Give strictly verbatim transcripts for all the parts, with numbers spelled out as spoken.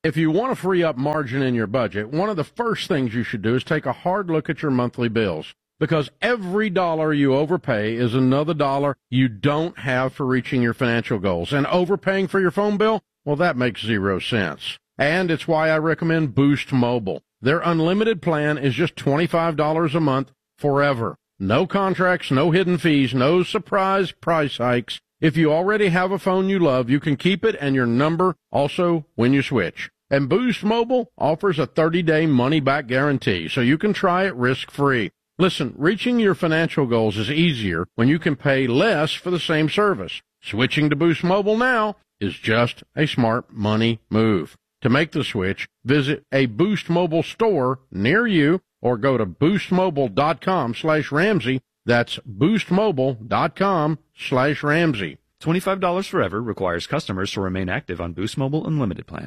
If you want to free up margin in your budget, one of the first things you should do is take a hard look at your monthly bills, because every dollar you overpay is another dollar you don't have for reaching your financial goals. And overpaying for your phone bill, well, that makes zero sense. And it's why I recommend Boost Mobile. Their unlimited plan is just twenty-five dollars a month forever. No contracts, no hidden fees, no surprise price hikes. If you already have a phone you love, you can keep it and your number also when you switch. And Boost Mobile offers a thirty-day money-back guarantee, so you can try it risk-free. Listen, reaching your financial goals is easier when you can pay less for the same service. Switching to Boost Mobile now is just a smart money move. To make the switch, visit a Boost Mobile store near you or go to boostmobile.com slash Ramsey. That's boostmobile.com slash Ramsey. twenty-five dollars forever requires customers to remain active on Boost Mobile Unlimited plan.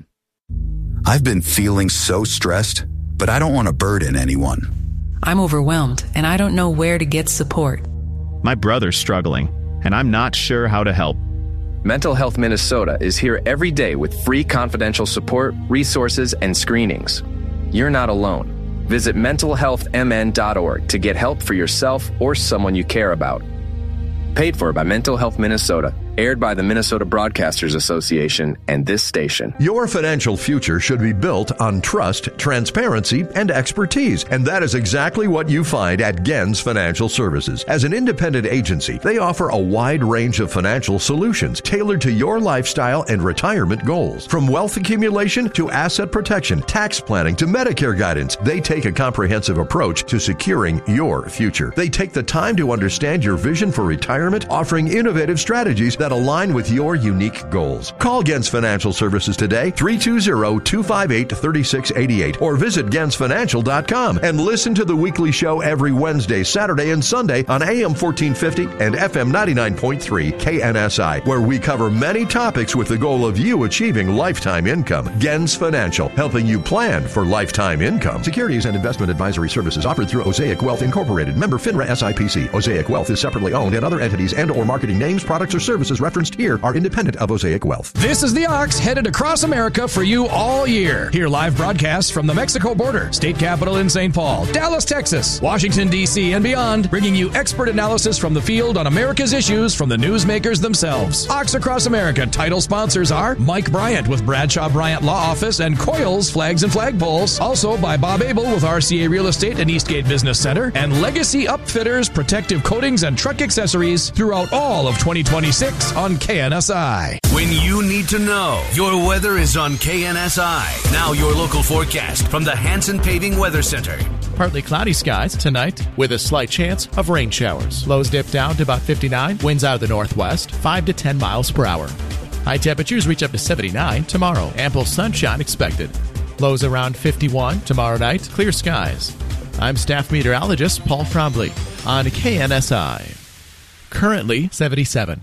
I've been feeling so stressed, but I don't want to burden anyone. I'm overwhelmed, and I don't know where to get support. My brother's struggling, and I'm not sure how to help. Mental Health Minnesota is here every day with free confidential support, resources, and screenings. You're not alone. Visit mental health m n dot org to get help for yourself or someone you care about. Paid for by Mental Health Minnesota. Aired by the Minnesota Broadcasters Association and this station. Your financial future should be built on trust, transparency, and expertise. And that is exactly what you find at Gens Financial Services. As an independent agency, they offer a wide range of financial solutions tailored to your lifestyle and retirement goals. From wealth accumulation to asset protection, tax planning to Medicare guidance, they take a comprehensive approach to securing your future. They take the time to understand your vision for retirement, offering innovative strategies that align with your unique goals. Call Gens Financial Services today, three two zero, two five eight, three six eight eight, or visit gens financial dot com and listen to the weekly show every Wednesday, Saturday, and Sunday on A M fourteen fifty and F M ninety-nine point three K N S I, where we cover many topics with the goal of you achieving lifetime income. Gens Financial, helping you plan for lifetime income. Securities and investment advisory services offered through Osaic Wealth Incorporated, member FINRA S I P C. Osaic Wealth is separately owned, and other entities and or marketing names, products, or services referenced here are independent of Osaic Wealth. This is the Ox, headed across America for you all year. Hear live broadcasts from the Mexico border, state capital in Saint Paul, Dallas, Texas, Washington, D C, and beyond, bringing you expert analysis from the field on America's issues from the newsmakers themselves. Ox Across America title sponsors are Mike Bryant with Bradshaw Bryant Law Office and Coils Flags and Flagpoles. Also by Bob Abel with R C A Real Estate and Eastgate Business Center, and Legacy Upfitters, protective coatings and truck accessories throughout all of twenty twenty-six on K N S I. When you need to know, your weather is on K N S I. Now your local forecast from the Hanson Paving Weather Center. Partly cloudy skies tonight with a slight chance of rain showers. Lows dip down to about fifty-nine, winds out of the northwest, five to ten miles per hour. High temperatures reach up to seventy-nine tomorrow. Ample sunshine expected. Lows around fifty-one tomorrow night, clear skies. I'm staff meteorologist Paul Trombley on K N S I. Currently seventy-seven.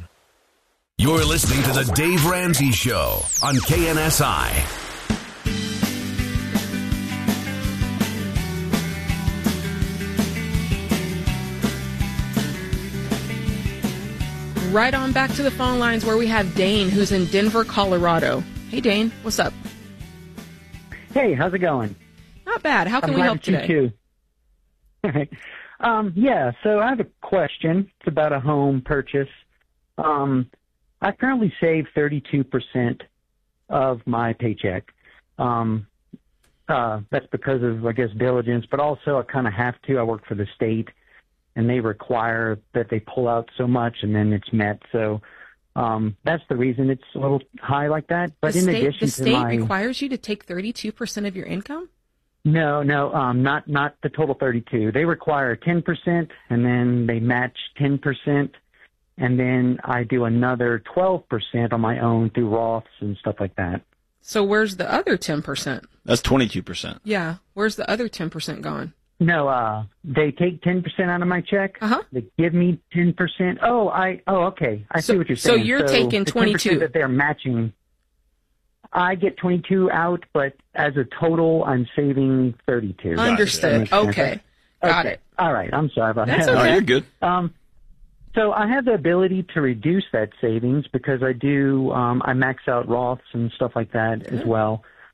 You're listening to the Dave Ramsey Show on K N S I. Right on back to the phone lines where we have Dane, who's in Denver, Colorado. Hey, Dane, what's up? Hey, how's it going? Not bad. How can I'm we glad help that you today? Too. um, yeah, so I have a question. It's about a home purchase. Um, I currently save thirty-two percent of my paycheck. Um, uh, that's because of, I guess, diligence, but also I kind of have to. I work for the state, and they require that they pull out so much, and then it's met. So um, that's the reason it's a little high like that. But the in state, addition the to state my, requires you to take thirty-two percent of your income? No, no, um, not not the total thirty-two. They require ten percent, and then they match ten percent, and then I do another twelve percent on my own through Roths and stuff like that. So where's the other ten percent? That's twenty-two percent. Yeah, where's the other ten percent going? No, uh, they take ten percent out of my check. Uh-huh. They give me ten percent. Oh, I, oh, okay. I So- see what you're so saying. you're taking the twenty-two. ten percent that they're matching. I get twenty-two out, but as a total, I'm saving thirty-two. Understood. Gotcha. Okay. Got Okay. it. All right. I'm sorry about That's that. okay. Oh, you're good. Um, so I have the ability to reduce that savings because I do, um, I max out Roths and stuff like that as well.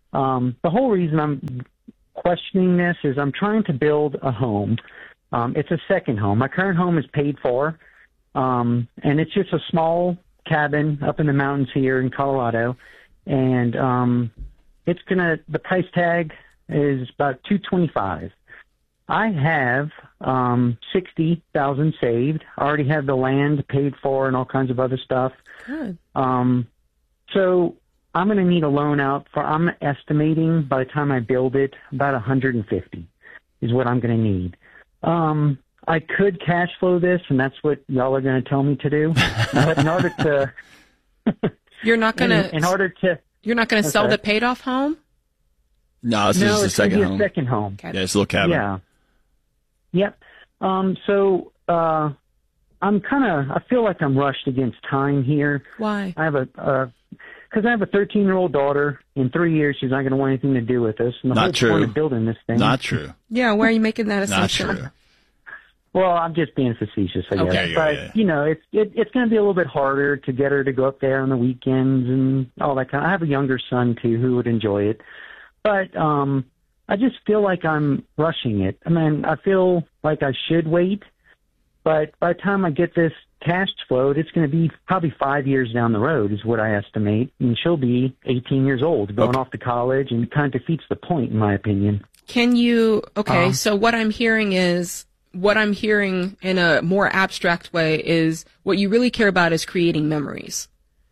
Um, the whole reason I'm questioning this is I'm trying to build a home. Um, it's a second home. My current home is paid for, um, and it's just a small cabin up in the mountains here in Colorado. And um, it's gonna the price tag is about two twenty-five. I have um, sixty thousand saved. I already have the land paid for and all kinds of other stuff. Good. Um, so I'm going to need a loan out for. I'm estimating by the time I build it about one hundred fifty is what I'm going to need. Um, I could cash flow this, and that's what y'all are going to tell me to do. But in order to, you're not going to. In, in order to, you're not going to sell sorry. the paid off home. No, it's no, just a it's second gonna be home. a second home. Okay. Yeah, it's a little cabin. Yeah. Yep. Um, so uh, I'm kind of. I feel like I'm rushed against time here. Why? I have a. Uh, Because I have a thirteen-year-old daughter. In three years, she's not going to want anything to do with this. And the Not whole true. point of building this thing. Not true. Yeah, why are you making that Not assumption? true. Well, I'm just being facetious, I guess. Okay. But yeah, yeah. you know, it's it, it's going to be a little bit harder to get her to go up there on the weekends and all that kind. Of, I have a younger son too who would enjoy it, but um, I just feel like I'm rushing it. I mean, I feel like I should wait, but by the time I get this cash flowed, it's going to be probably five years down the road is what I estimate, and she'll be eighteen years old, going Okay. off to college, and it kind of defeats the point, in my opinion. Can you, okay, Um, so what I'm hearing is, what I'm hearing in a more abstract way is what you really care about is creating memories.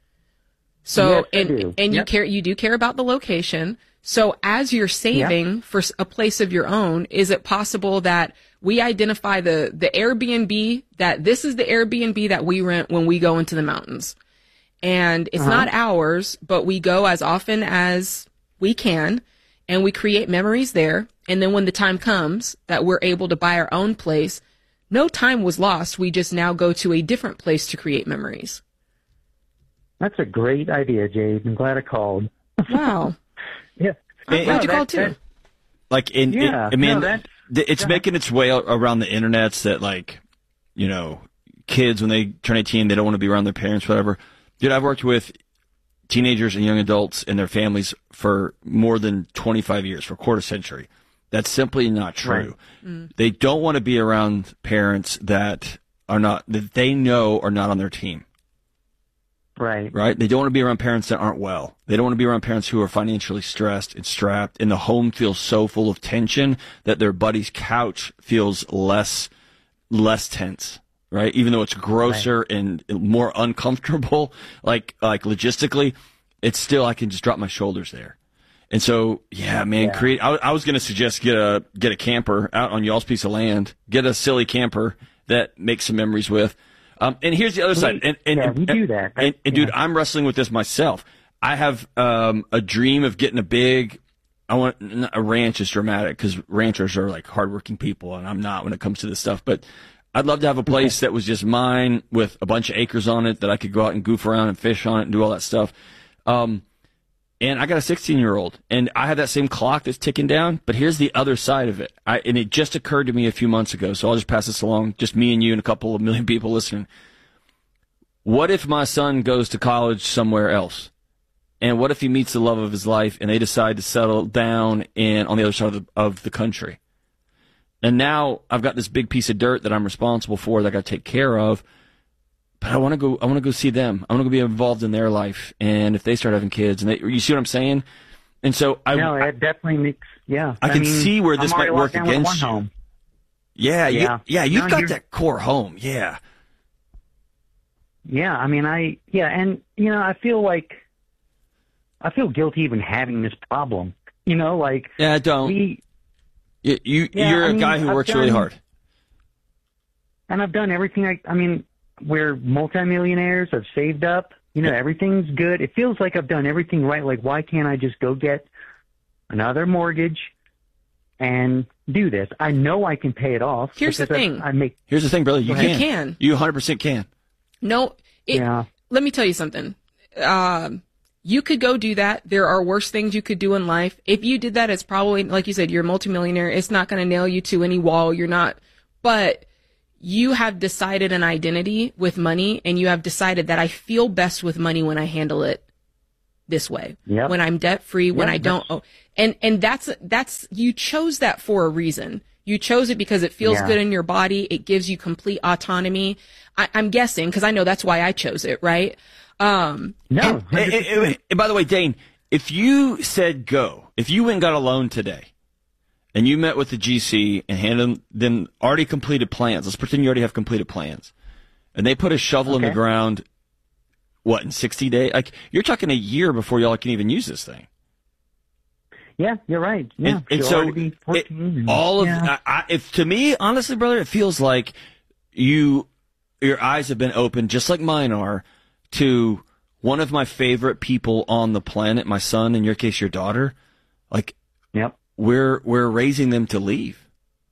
So, Yes, I and, do. and you Yep. care, you do care about the location. So as you're saving for s- a place of your own, is it possible that we identify the, the Airbnb, that this is the Airbnb that we rent when we go into the mountains? And it's Uh-huh. not ours, but we go as often as we can, and we create memories there. And then when the time comes that we're able to buy our own place, no time was lost. We just now go to a different place to create memories. That's a great idea, Jade. I'm glad I called. Wow. Yeah. I'm glad No, you that- called too. that- Like in, in- Yeah, I mean, no, that- th- it's yeah. making its way a- around the internets that, like, you know, kids when they turn eighteen, they don't want to be around their parents, whatever. Dude, I've worked with teenagers and young adults and their families for more than twenty-five years, for a quarter century. That's simply not true. Mm. They don't want to be around parents that are not, that they know are not on their team. Right. Right? They don't want to be around parents that aren't well. They don't want to be around parents who are financially stressed and strapped, and the home feels so full of tension that their buddy's couch feels less less tense, right? Even though it's grosser right. and more uncomfortable, like like logistically, it's still, I can just drop my shoulders there. And so, yeah, man, Yeah. create. I, I was going to suggest get a get a camper out on y'all's piece of land. Get a silly camper that makes some memories with. Um, and here's the other We- side. And, and, yeah, and, we do that. And, and dude, Yeah. I'm wrestling with this myself. I have um, a dream of getting a big. I want a ranch is dramatic because ranchers are like hardworking people, and I'm not when it comes to this stuff. But I'd love to have a place that was just mine with a bunch of acres on it that I could go out and goof around and fish on it and do all that stuff. Um, and I got a sixteen-year-old, and I have that same clock that's ticking down. But here's the other side of it. I, and it just occurred to me a few months ago, so I'll just pass this along, just me and you and a couple of million people listening. What if my son goes to college somewhere else? And what if he meets the love of his life and they decide to settle down in on the other side of the, of the country? And now I've got this big piece of dirt that I'm responsible for that I got to take care of. But I want to go. I want to go see them. I want to go be involved in their life. And if they start having kids, and they, you see what I'm saying? And so I, no, it definitely makes. Yeah, I can mean, see where this I'm might already work locked down with against one you. home. Yeah, Yeah. you, yeah, you've No, got you're- that core home. Yeah, Yeah, I mean, I yeah, and you know, I feel like I feel guilty even having this problem. You know, like yeah. Don't we, you? you Yeah, you're I a mean, guy who I've works really done- hard. and I've done everything. I, I mean, we're multimillionaires. I've saved up. You know, everything's good. It feels like I've done everything right. Like, why can't I just go get another mortgage and do this? I know I can pay it off. Here's the because I- thing. I make. Here's the thing, brother. You You can. can. You one hundred percent can. No, it, Yeah. let me tell you something. Um, you could go do that. There are worse things you could do in life. If you did that, it's probably, like you said, you're a multimillionaire. It's not going to nail you to any wall. You're not, but you have decided an identity with money, and you have decided that I feel best with money when I handle it this way. Yep. When I'm debt free, when Yep, I don't owe, and, and that's, that's, you chose that for a reason. You chose it because it feels Yeah. good in your body. It gives you complete autonomy. I, I'm guessing, because I know that's why I chose it, right? Um, no. And, and, and, and by the way, Dane, if you said go, if you went and got a loan today, and you met with the G C and handed them already completed plans, let's pretend you already have completed plans, and they put a shovel in Okay. the ground, what, in sixty days? Like, you're talking a year before y'all can even use this thing. Yeah, you're right. Yeah, And, and she'll so already be fourteen. it- and- all of yeah. I, I, if to me, honestly, brother, it feels like you your eyes have been opened, just like mine are, to one of my favorite people on the planet, my son, in your case, your daughter. Like, yep. we're we're raising them to leave.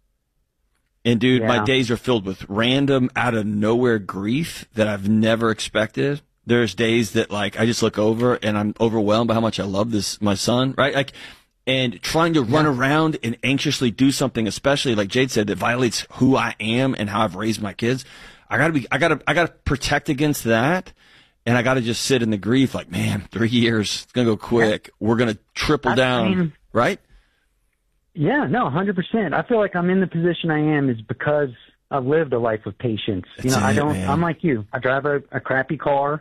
And dude, my Yeah. days are filled with random, out of nowhere grief that I've never expected. There's days that like I just look over and I'm overwhelmed by how much I love this my son, right? Like, and trying to run around and anxiously do something, especially like Jade said, that violates who I am and how I've raised my kids. I gotta be, I gotta, I gotta protect against that. And I gotta just sit in the grief like, man, three years, it's gonna go quick. We're gonna triple I down, mean- right? Yeah, no, one hundred percent. I feel like I'm in the position I am is because I've lived a life of patience. You That's know, I it, don't, man. I'm like you. I drive a, a crappy car.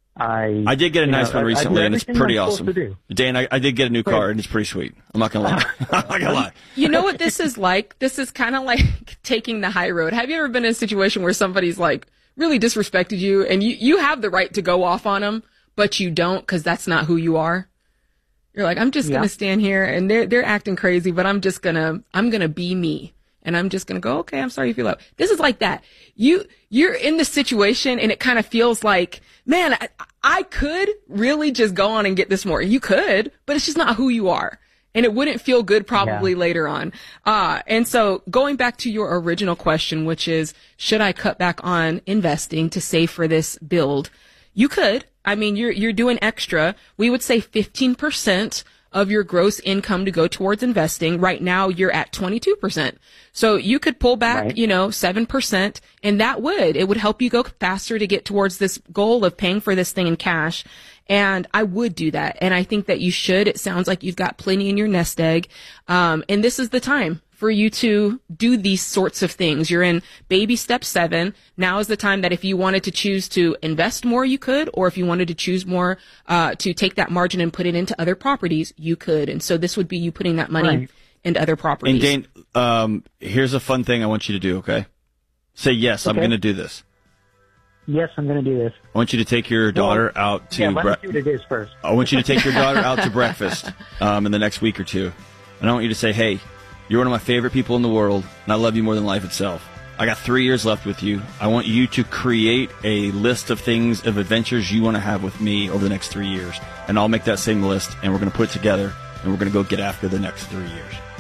I I did get a you nice know, one I- I do recently, and it's everything pretty I'm awesome. supposed to do. Dan, I, I did get a new car, and it's pretty sweet. I'm not gonna lie. I'm not gonna lie. You know what this is like? This is kind of like taking the high road. Have you ever been in a situation where somebody's like really disrespected you and you, you have the right to go off on them, but you don't because that's not who you are? You're like, I'm just going to Yeah. stand here and they're, they're acting crazy, but I'm just going to, I'm going to be me. And I'm just going to go, okay, I'm sorry you feel that. This is like that. You, you're in the situation and it kind of feels like, man, I, I could really just go on and get this more. You could, but it's just not who you are. And it wouldn't feel good probably Yeah. later on. Uh, and so going back to your original question, which is, should I cut back on investing to save for this build? You could. I mean, you're, you're doing extra. We would say fifteen percent of your gross income to go towards investing. Right now, you're at twenty-two percent. So you could pull back, Right. you know, seven percent, and that would, it would help you go faster to get towards this goal of paying for this thing in cash. And I would do that. And I think that you should. It sounds like you've got plenty in your nest egg. Um, and this is the time for you to do these sorts of things. You're in baby step seven. Now is the time that if you wanted to choose to invest more, you could, or if you wanted to choose more, uh, to take that margin and put it into other properties, you could. And so this would be you putting that money Right. into other properties. And Dane, um, here's a fun thing I want you to do. Okay, say yes. I'm Okay. going to do this. Yes, I'm going to do this. I want you to take your daughter out to. Yeah, let bre- me see what it is first. I want you to take your daughter out to breakfast um, in the next week or two, and I want you to say, "Hey, you're one of my favorite people in the world, and I love you more than life itself. I got three years left with you. I want you to create a list of things, of adventures you want to have with me over the next three years, and I'll make that same list, and we're going to put it together, and we're going to go get after the next three years."